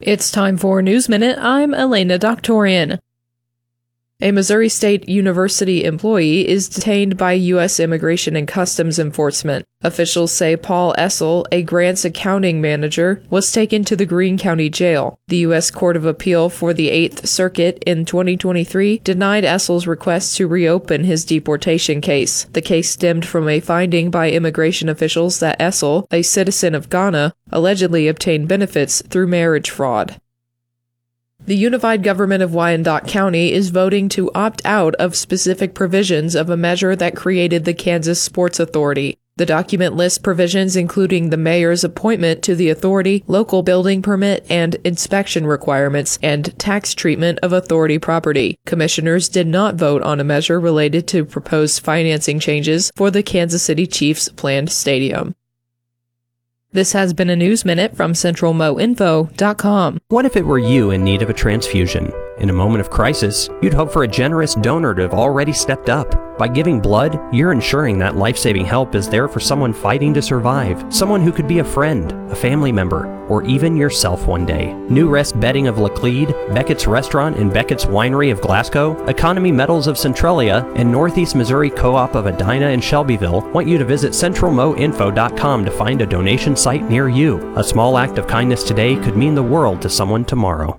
It's time for News Minute. I'm Elena Doctorian. A Missouri State University employee is detained by U.S. Immigration and Customs Enforcement. Officials say Paul Essel, a grants accounting manager, was taken to the Greene County Jail. The U.S. Court of Appeal for the 8th Circuit in 2023 denied Essel's request to reopen his deportation case. The case stemmed from a finding by immigration officials that Essel, a citizen of Ghana, allegedly obtained benefits through marriage fraud. The Unified Government of Wyandotte County is voting to opt out of specific provisions of a measure that created the Kansas Sports Authority. The document lists provisions including the mayor's appointment to the authority, local building permit and inspection requirements, and tax treatment of authority property. Commissioners did not vote on a measure related to proposed financing changes for the Kansas City Chiefs' planned stadium. This has been a News Minute from CentralMoInfo.com. What if it were you in need of a transfusion? In a moment of crisis, you'd hope for a generous donor to have already stepped up. By giving blood, you're ensuring that life-saving help is there for someone fighting to survive, someone who could be a friend, a family member, or even yourself one day. New Rest Bedding of Laclede, Beckett's Restaurant and Beckett's Winery of Glasgow, Economy Metals of Centralia, and Northeast Missouri Co-op of Edina and Shelbyville want you to visit CentralMoInfo.com to find a donation site near you. A small act of kindness today could mean the world to someone tomorrow.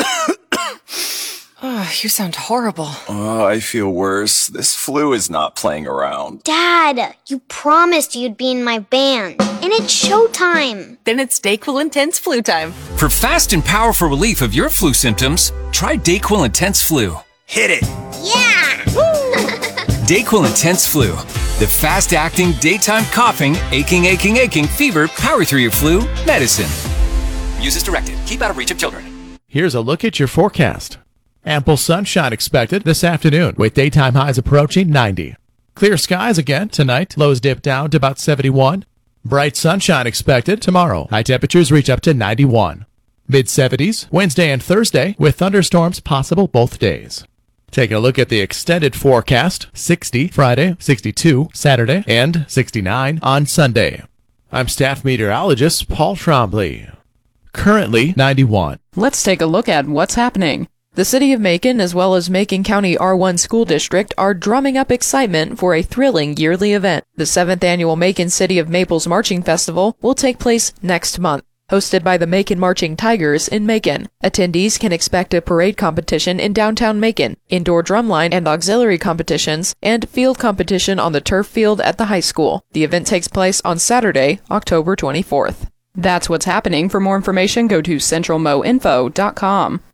You sound horrible. Oh, I feel worse. This flu is not playing around. Dad, you promised you'd be in my band. And it's showtime. Then it's DayQuil Intense Flu time. For fast and powerful relief of your flu symptoms, try DayQuil Intense Flu. Hit it! Yeah! DayQuil Intense Flu. The fast-acting, daytime coughing, aching, fever, power through your flu medicine. Use as directed. Keep out of reach of children. Here's a look at your forecast. Ample sunshine expected this afternoon with daytime highs approaching 90. Clear skies again tonight. Lows dip down to about 71. Bright sunshine expected tomorrow. High temperatures reach up to 91. Mid-70s Wednesday and Thursday with thunderstorms possible both days. Taking a look at the extended forecast. 60 Friday, 62 Saturday, and 69 on Sunday. I'm staff meteorologist Paul Trombley. Currently 91. Let's take a look at what's happening. The City of Macon, as well as Macon County R1 School District, are drumming up excitement for a thrilling yearly event. The 7th annual Macon City of Maples Marching Festival will take place next month. Hosted by the Macon Marching Tigers in Macon, attendees can expect a parade competition in downtown Macon, indoor drumline and auxiliary competitions, and field competition on the turf field at the high school. The event takes place on Saturday, October 24th. That's what's happening. For more information, go to CentralMoInfo.com.